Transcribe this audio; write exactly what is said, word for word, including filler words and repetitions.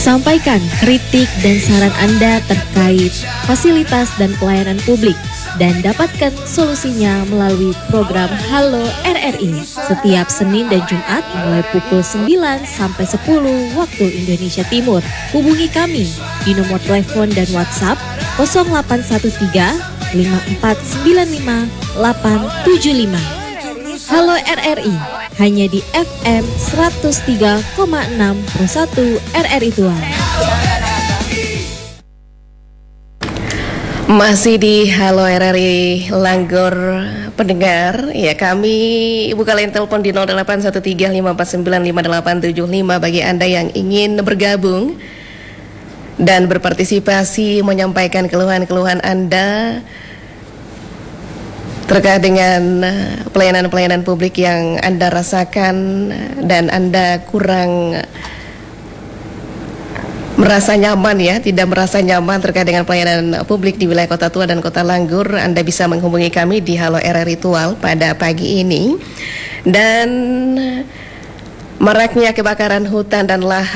Sampaikan kritik dan saran Anda terkait fasilitas dan pelayanan publik dan dapatkan solusinya melalui program Halo R R I setiap Senin dan Jumat mulai pukul sembilan sampai sepuluh waktu Indonesia Timur. Hubungi kami di nomor telepon dan WhatsApp nol delapan satu tiga lima empat sembilan lima delapan tujuh lima. Halo R R I hanya di F M seratus tiga koma enam satu R R I Tual. Masih di Halo R R I Langgor pendengar, ya kami buka line telepon di nol delapan satu tiga lima empat sembilan lima delapan tujuh lima bagi Anda yang ingin bergabung dan berpartisipasi menyampaikan keluhan-keluhan Anda terkait dengan pelayanan-pelayanan publik yang Anda rasakan dan Anda kurang merasa nyaman ya, tidak merasa nyaman terkait dengan pelayanan publik di wilayah Kota Tua dan Kota Langgur. Anda bisa menghubungi kami di Halo R R I Tual pada pagi ini. Dan maraknya kebakaran hutan dan lahan